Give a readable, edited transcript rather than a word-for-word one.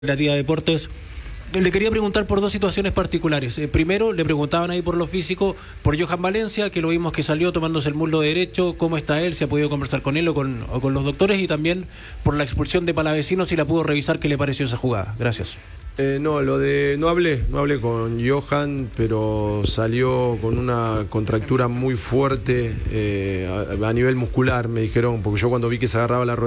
La tía Deportes. Le quería preguntar por dos situaciones particulares. Primero, le preguntaban ahí por lo físico, por Johan Valencia, que lo vimos que salió tomándose el muslo derecho, cómo está él, si ha podido conversar con él o con los doctores, y también por la expulsión de Palavecino, si la pudo revisar, qué le pareció esa jugada. Gracias. No hablé con Johan, pero salió con una contractura muy fuerte a nivel muscular, me dijeron, porque yo cuando vi que se agarraba la rodilla